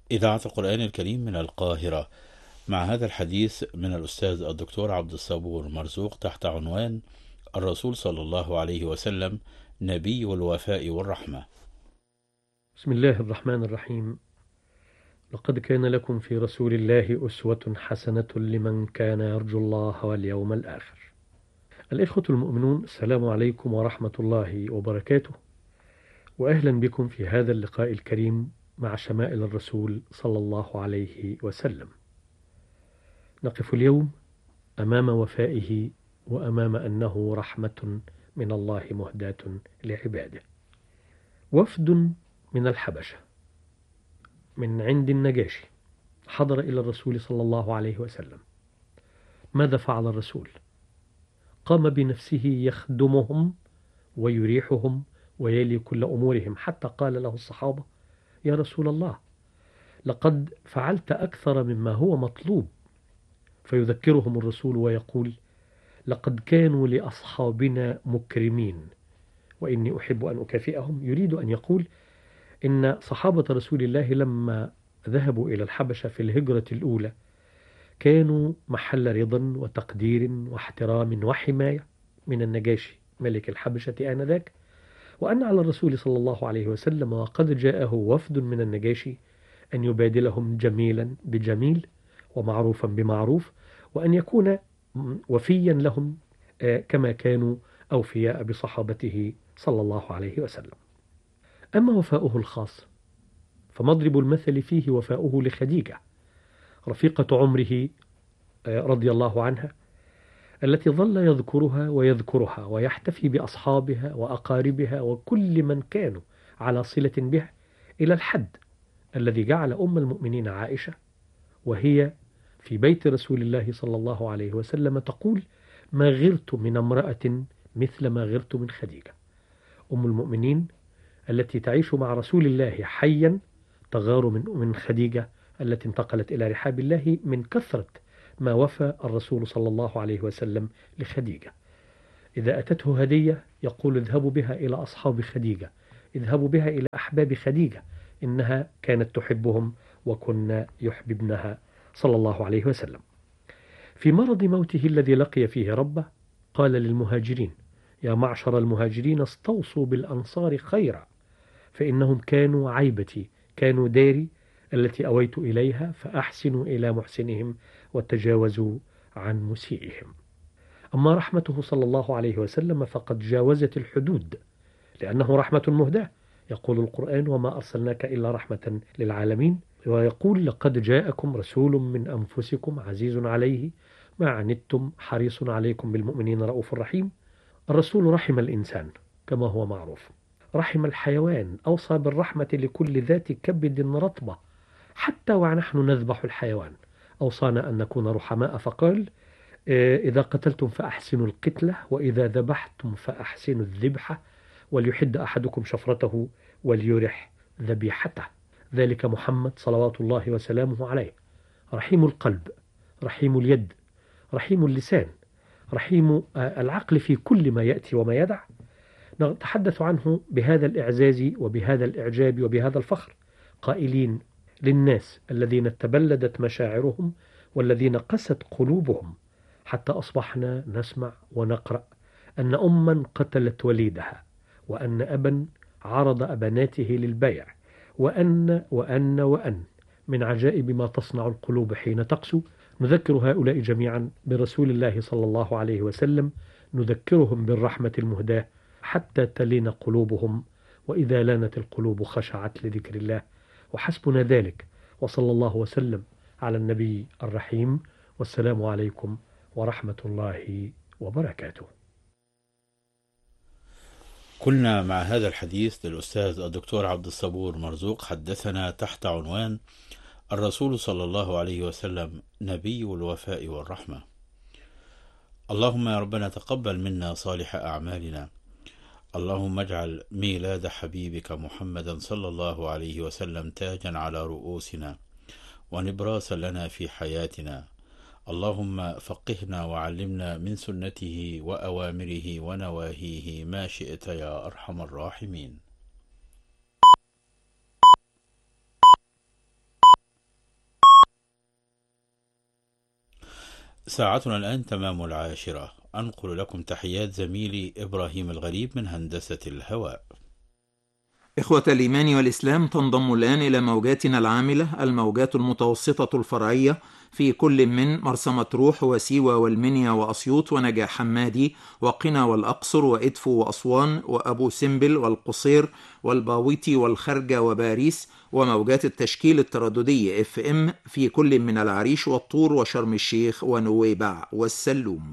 إذاعة القرآن الكريم من القاهرة، مع هذا الحديث من الأستاذ الدكتور عبد الصبور مرزوق تحت عنوان الرسول صلى الله عليه وسلم نبي الوفاء والرحمة. بسم الله الرحمن الرحيم. لقد كان لكم في رسول الله أسوة حسنة لمن كان يرجو الله واليوم الآخر. الإخوة المؤمنون، السلام عليكم ورحمة الله وبركاته، وأهلا بكم في هذا اللقاء الكريم مع شمائل الرسول صلى الله عليه وسلم. نقف اليوم أمام وفائه وأمام أنه رحمة من الله مهداة لعباده. وفد من الحبشة من عند النجاشي حضر إلى الرسول صلى الله عليه وسلم. ماذا فعل الرسول؟ قام بنفسه يخدمهم ويريحهم ويلي كل أمورهم، حتى قال له الصحابة: يا رسول الله، لقد فعلت أكثر مما هو مطلوب. فيذكرهم الرسول ويقول: لقد كانوا لأصحابنا مكرمين وإني أحب أن أكافئهم. يريد أن يقول إن صحابة رسول الله لما ذهبوا إلى الحبشة في الهجرة الأولى كانوا محل رضا وتقدير واحترام وحماية من النجاشي ملك الحبشة آنذاك، وأن على الرسول صلى الله عليه وسلم وقد جاءه وفد من النجاشي أن يبادلهم جميلا بجميل ومعروفا بمعروف، وأن يكون وفيا لهم كما كانوا أوفياء بصحابته صلى الله عليه وسلم. أما وفاؤه الخاص فمضرب المثل فيه وفاؤه لخديجة رفيقة عمره رضي الله عنها، التي ظل يذكرها ويذكرها ويحتفي بأصحابها وأقاربها وكل من كانوا على صلة بها، إلى الحد الذي جعل أم المؤمنين عائشة وهي في بيت رسول الله صلى الله عليه وسلم تقول: ما غرت من امرأة مثل ما غرت من خديجة. أم المؤمنين التي تعيش مع رسول الله حيا تغار من خديجة التي انتقلت إلى رحاب الله من كثرة ما وفى الرسول صلى الله عليه وسلم لخديجة. إذا أتته هدية يقول: اذهبوا بها إلى أصحاب خديجة، اذهبوا بها إلى أحباب خديجة، إنها كانت تحبهم وكنا يحببنها صلى الله عليه وسلم. في مرض موته الذي لقي فيه ربه قال للمهاجرين: يا معشر المهاجرين، استوصوا بالأنصار خيرا، فإنهم كانوا عيبتي، كانوا داري التي أويت إليها، فأحسنوا إلى محسنهم وتجاوزوا عن مسيئهم. أما رحمته صلى الله عليه وسلم فقد جاوزت الحدود، لأنه رحمة مهداة. يقول القرآن: وما أرسلناك إلا رحمة للعالمين. ويقول: لقد جاءكم رسول من أنفسكم عزيز عليه ما عنتم حريص عليكم بالمؤمنين رؤوف رحيم. الرسول رحم الإنسان كما هو معروف، رحم الحيوان، أوصى بالرحمة لكل ذات كبد رطبة، حتى ونحن نذبح الحيوان أوصانا أن نكون رحماء، فقال: إذا قتلتم فأحسنوا القتلة، وإذا ذبحتم فأحسنوا الذبحة، وليحد أحدكم شفرته وليرح ذبيحته. ذلك محمد صلوات الله وسلامه عليه، رحيم القلب، رحيم اليد، رحيم اللسان، رحيم العقل في كل ما يأتي وما يدع. نتحدث عنه بهذا الإعزاز وبهذا الإعجاب وبهذا الفخر، قائلين للناس الذين تبلدت مشاعرهم والذين قست قلوبهم حتى أصبحنا نسمع ونقرأ أن أما قتلت وليدها، وأن أبا عرض أبناته للبيع، وأن من عجائب ما تصنع القلوب حين تقسو. نذكر هؤلاء جميعا برسول الله صلى الله عليه وسلم، نذكرهم بالرحمة المهداة حتى تلين قلوبهم، وإذا لانت القلوب خشعت لذكر الله، وحسبنا ذلك. وصلى الله وسلم على النبي الرحيم، والسلام عليكم ورحمة الله وبركاته. كنا مع هذا الحديث للأستاذ الدكتور عبد الصبور مرزوق حدثنا تحت عنوان الرسول صلى الله عليه وسلم نبي الوفاء والرحمة. اللهم يا ربنا تقبل منا صالح أعمالنا. اللهم اجعل ميلاد حبيبك محمد صلى الله عليه وسلم تاجا على رؤوسنا ونبراسا لنا في حياتنا. اللهم فقهنا وعلمنا من سنته وأوامره ونواهيه ما شئت، يا أرحم الراحمين. ساعتنا الآن تمام 10. أنقل لكم تحيات زميلي إبراهيم الغريب من هندسة الهواء. إخوة الإيمان والإسلام، تنضم الآن إلى موجاتنا العاملة الموجات المتوسطة الفرعية في كل من مرسى مطروح وسيوة والمنيا وأسيوط ونجع حمادي وقنا والأقصر وإدفو وأسوان وأبو سمبل والقصير والباويتي والخرجة وباريس، وموجات التشكيل الترددي FM في كل من العريش والطور وشرم الشيخ ونويبع والسلوم.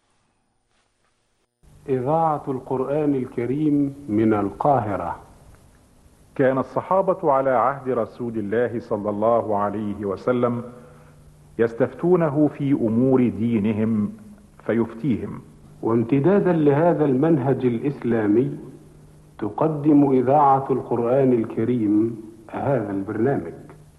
إذاعة القرآن الكريم من القاهرة. كان الصحابة على عهد رسول الله صلى الله عليه وسلم يستفتونه في أمور دينهم فيفتيهم. وامتدادا لهذا المنهج الإسلامي تقدم إذاعة القرآن الكريم هذا البرنامج.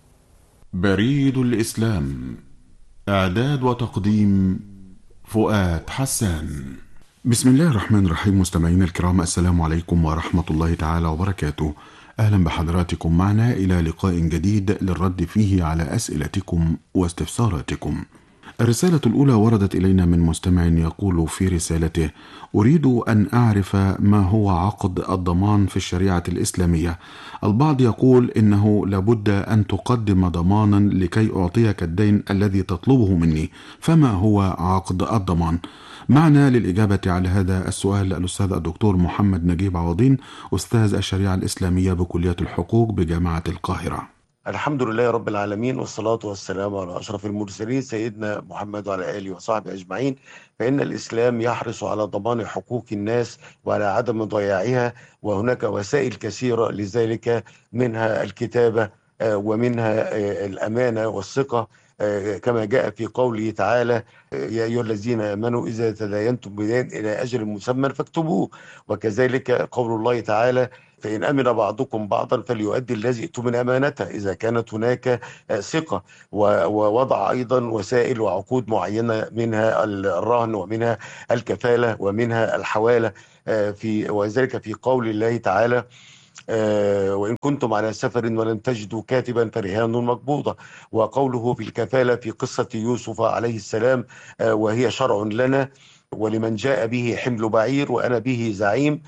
بريد الإسلام، إعداد وتقديم فؤاد حسان. بسم الله الرحمن الرحيم. مستمعينا الكرام، السلام عليكم ورحمة الله تعالى وبركاته. أهلا بحضراتكم معنا إلى لقاء جديد للرد فيه على أسئلتكم واستفساراتكم. الرسالة الأولى وردت إلينا من مستمع يقول في رسالته: أريد أن أعرف ما هو عقد الضمان في الشريعة الإسلامية. البعض يقول إنه لابد أن تقدم ضمانا لكي أعطيك الدين الذي تطلبه مني، فما هو عقد الضمان؟ معنا للإجابة على هذا السؤال الأستاذ الدكتور محمد نجيب عوضين، أستاذ الشريعة الإسلامية بكلية الحقوق بجامعة القاهرة. الحمد لله رب العالمين، والصلاة والسلام على أشرف المرسلين سيدنا محمد وعلى آله وصحبه أجمعين. فإن الإسلام يحرص على ضمان حقوق الناس وعلى عدم ضياعها، وهناك وسائل كثيرة لذلك، منها الكتابة ومنها الأمانة والثقة، كما جاء في قوله تعالى: يا أيها الذين آمنوا إذا تداينتم بدين إلى أجل مسمى فاكتبوه. وكذلك قول الله تعالى: فإن أمن بعضكم بعضا فليؤدي الذي اؤتمن أمانته، إذا كانت هناك ثقة. ووضع أيضا وسائل وعقود معينة، منها الرهن ومنها الكفالة ومنها الحوالة، وذلك في قول الله تعالى: وإن كنتم على سفر ولم تجدوا كاتبا فرهان مقبوضة. وقوله في الكفالة في قصة يوسف عليه السلام: وهي شرع لنا ولمن جاء به حمل بعير وأنا به زعيم.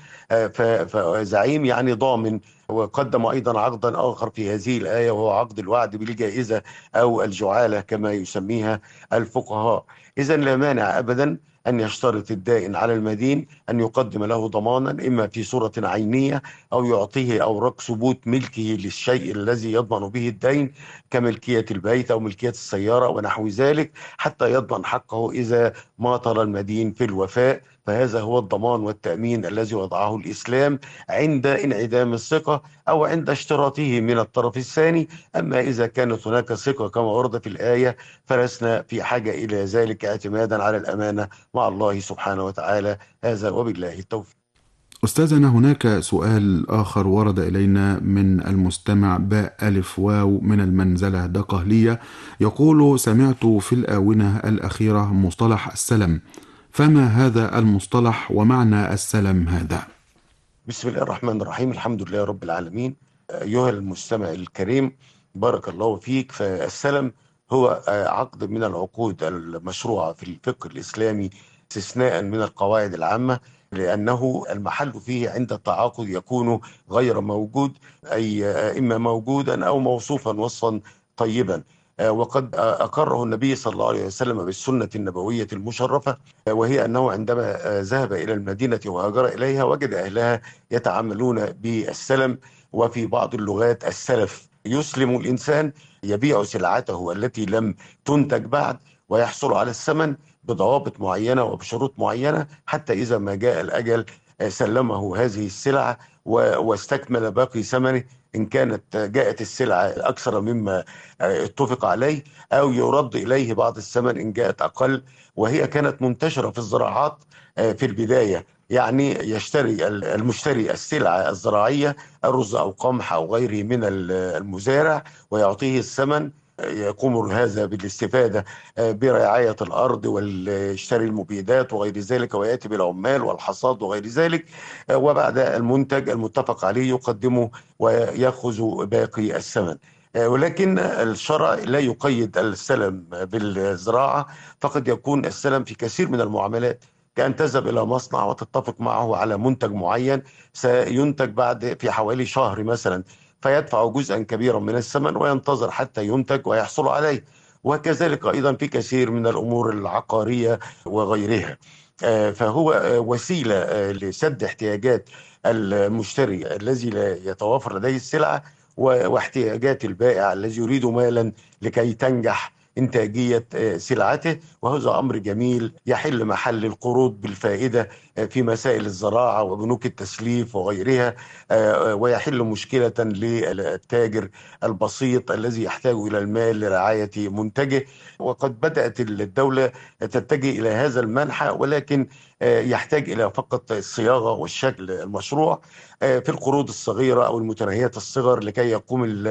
فزعيم يعني ضامن. وقدم أيضا عقدا آخر في هذه الآية، وهو عقد الوعد بالجائزة أو الجعالة كما يسميها الفقهاء. إذن لا مانع أبدا أن يشترط الدائن على المدين أن يقدم له ضمانا، إما في صورة عينية أو يعطيه أوراق ثبوت ملكه للشيء الذي يضمن به الدين، كملكية البيت أو ملكية السيارة ونحو ذلك، حتى يضمن حقه إذا ماطل المدين في الوفاء. فهذا هو الضمان والتأمين الذي وضعه الإسلام عند انعدام الثقة أو عند اشتراطه من الطرف الثاني. أما إذا كانت هناك ثقة كما ورد في الآية فلسنا في حاجة إلى ذلك، اعتمادا على الأمانة مع الله سبحانه وتعالى. هذا وبالله التوفيق. أستاذنا، هناك سؤال آخر ورد إلينا من المستمع باء ألف واو من المنزلة دقهلية، يقول: سمعت في الآونة الأخيرة مصطلح السلم، فما هذا المصطلح ومعنى السلم هذا؟ بسم الله الرحمن الرحيم. الحمد لله رب العالمين. أيها المستمع الكريم، بارك الله فيك. فالسلم هو عقد من العقود المشروعة في الفقه الإسلامي، استثناء من القواعد العامة، لأنه المحل فيه عند التعاقد يكون غير موجود، أي إما موجودا أو موصوفا وصفا طيبا. وقد أقره النبي صلى الله عليه وسلم بالسنة النبوية المشرفة، وهي أنه عندما ذهب إلى المدينة وهاجر إليها وجد أهلها يتعاملون بالسلم، وفي بعض اللغات السلف. يسلم الإنسان، يبيع سلعته التي لم تنتج بعد ويحصل على الثمن بضوابط معينة وبشروط معينة، حتى إذا ما جاء الأجل سلمه هذه السلعة واستكمل باقي ثمنه، إن كانت جاءت السلعة أكثر مما اتفق عليه، أو يرد إليه بعض الثمن إن جاءت أقل. وهي كانت منتشرة في الزراعات في البداية، يعني يشتري المشتري السلعة الزراعية، الرز أو قمح أو غيره من المزارع، ويعطيه الثمن، يقوم هذا بالاستفادة برعاية الأرض ويشتري المبيدات وغير ذلك، ويأتي بالعمال والحصاد وغير ذلك، وبعد المنتج المتفق عليه يقدمه ويأخذ باقي الثمن. ولكن الشرع لا يقيد السلم بالزراعة، فقد يكون السلم في كثير من المعاملات، كأن تذهب إلى مصنع وتتفق معه على منتج معين سينتج بعد في حوالي شهر مثلا، فيدفع جزءا كبيرا من الثمن وينتظر حتى ينتج ويحصل عليه. وكذلك أيضا في كثير من الأمور العقارية وغيرها. فهو وسيلة لسد احتياجات المشتري الذي لا يتوافر لديه السلعة واحتياجات البائع الذي يريد مالا لكي تنجح إنتاجية سلعته. وهذا أمر جميل يحل محل القروض بالفائدة في مسائل الزراعة وبنوك التسليف وغيرها، ويحل مشكلة للتاجر البسيط الذي يحتاج إلى المال لرعاية منتجه. وقد بدأت الدولة تتجه إلى هذا المنحى، ولكن يحتاج إلى فقط الصياغة والشكل المشروع في القروض الصغيرة أو المتناهية الصغر، لكي يقوم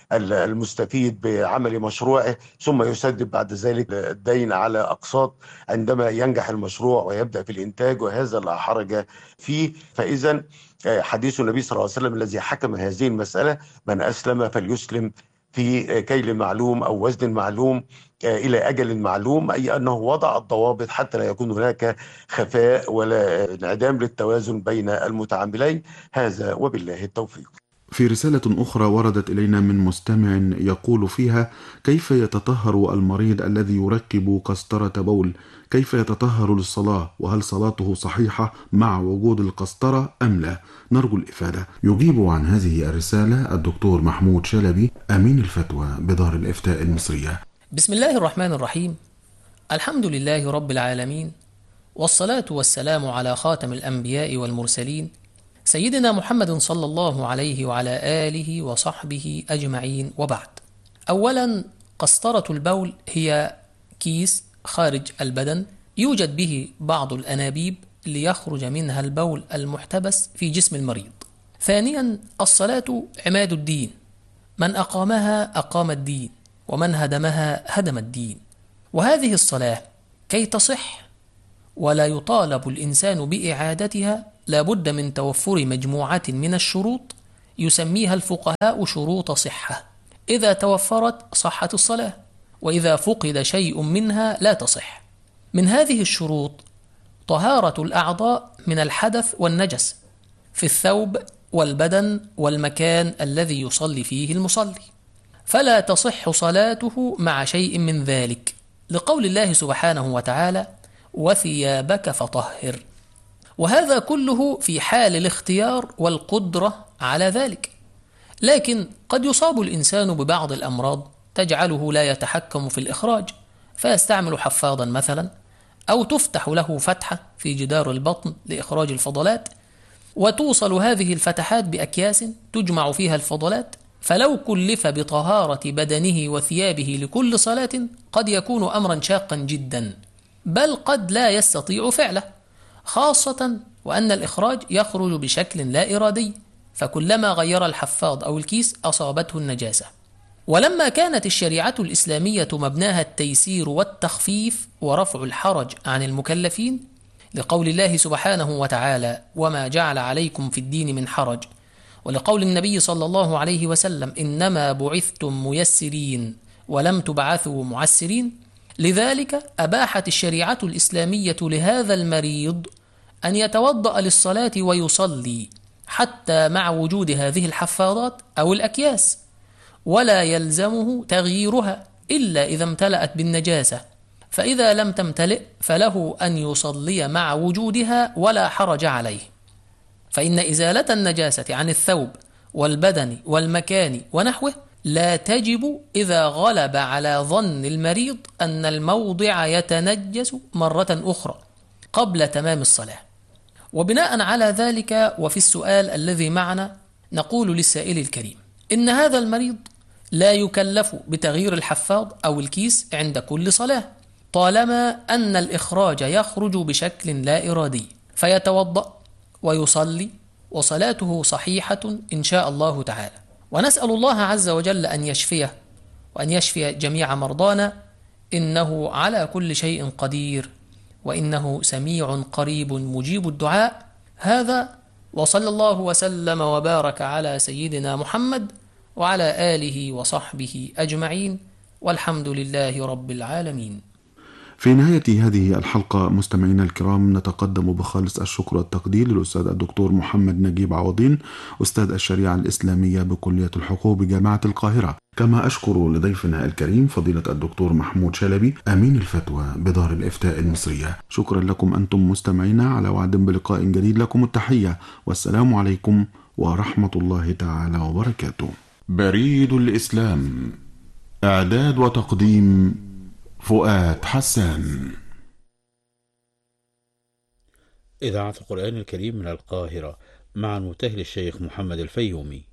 المستفيد بعمل مشروعه ثم يسدد بعد ذلك الدين على أقساط عندما ينجح المشروع ويبدأ في الإنتاج، وهذا لا حرج فيه. فإذا حديث النبي صلى الله عليه وسلم الذي حكم هذه المسألة: من أسلم فليسلم في كيل معلوم أو وزن معلوم إلى أجل معلوم، أي أنه وضع الضوابط حتى لا يكون هناك خفاء ولا انعدام للتوازن بين المتعاملين. هذا وبالله التوفيق. في رسالة أخرى وردت إلينا من مستمع يقول فيها: كيف يتطهر المريض الذي يركب قسطرة بول؟ كيف يتطهر للصلاة؟ وهل صلاته صحيحة مع وجود القسطرة أم لا؟ نرجو الإفادة. يجيب عن هذه الرسالة الدكتور محمود شلبي، أمين الفتوى بدار الإفتاء المصرية. بسم الله الرحمن الرحيم. الحمد لله رب العالمين، والصلاة والسلام على خاتم الأنبياء والمرسلين سيدنا محمد صلى الله عليه وعلى آله وصحبه أجمعين، وبعد. أولا، قسطرة البول هي كيس خارج البدن يوجد به بعض الأنابيب ليخرج منها البول المحتبس في جسم المريض. ثانيا، الصلاة عماد الدين، من أقامها أقام الدين، ومن هدمها هدم الدين. وهذه الصلاة كي تصح ولا يطالب الإنسان بإعادتها لابد من توفر مجموعة من الشروط يسميها الفقهاء شروط صحة. إذا توفرت صحت الصلاة، وإذا فقد شيء منها لا تصح. من هذه الشروط طهارة الأعضاء من الحدث والنجس في الثوب والبدن والمكان الذي يصلي فيه المصلي، فلا تصح صلاته مع شيء من ذلك، لقول الله سبحانه وتعالى: وثيابك فطهر. وهذا كله في حال الاختيار والقدرة على ذلك. لكن قد يصاب الإنسان ببعض الأمراض تجعله لا يتحكم في الإخراج، فيستعمل حفاضا مثلا، أو تفتح له فتحة في جدار البطن لإخراج الفضلات، وتوصل هذه الفتحات بأكياس تجمع فيها الفضلات، فلو كلف بطهارة بدنه وثيابه لكل صلاة قد يكون أمرا شاقا جدا، بل قد لا يستطيع فعله، خاصة وأن الإخراج يخرج بشكل لا إرادي، فكلما غير الحفاض أو الكيس أصابته النجاسة. ولما كانت الشريعة الإسلامية مبناها التيسير والتخفيف ورفع الحرج عن المكلفين، لقول الله سبحانه وتعالى: وما جعل عليكم في الدين من حرج، ولقول النبي صلى الله عليه وسلم: إنما بعثتم ميسرين ولم تبعثوا معسرين، لذلك أباحت الشريعة الإسلامية لهذا المريض أن يتوضأ للصلاة ويصلي حتى مع وجود هذه الحفاضات أو الأكياس، ولا يلزمه تغييرها إلا إذا امتلأت بالنجاسة، فإذا لم تمتلئ فله أن يصلي مع وجودها ولا حرج عليه. فإن إزالة النجاسة عن الثوب والبدن والمكان ونحوه لا تجب إذا غلب على ظن المريض أن الموضع يتنجس مرة أخرى قبل تمام الصلاة. وبناء على ذلك، وفي السؤال الذي معنا، نقول للسائل الكريم إن هذا المريض لا يكلف بتغيير الحفاض أو الكيس عند كل صلاة، طالما أن الإخراج يخرج بشكل لا إرادي، فيتوضأ ويصلي وصلاته صحيحة إن شاء الله تعالى. ونسأل الله عز وجل أن يشفيه وأن يشفي جميع مرضانا، إنه على كل شيء قدير، وإنه سميع قريب مجيب الدعاء. هذا، وصلى الله وسلم وبارك على سيدنا محمد وعلى آله وصحبه أجمعين، والحمد لله رب العالمين. في نهاية هذه الحلقة مستمعينا الكرام نتقدم بخالص الشكر والتقدير للأستاذ الدكتور محمد نجيب عوضين أستاذ الشريعة الإسلامية بكلية الحقوق بجامعة القاهرة، كما أشكر لضيفنا الكريم فضيلة الدكتور محمود شلبي أمين الفتوى بدار الإفتاء المصرية. شكرا لكم أنتم مستمعينا، على وعد بلقاء جديد. لكم التحية والسلام عليكم ورحمة الله تعالى وبركاته. بريد الإسلام، إعداد وتقديم فؤاد حسان. إذاعة القرآن الكريم من القاهرة مع المبتهل الشيخ محمد الفيومي.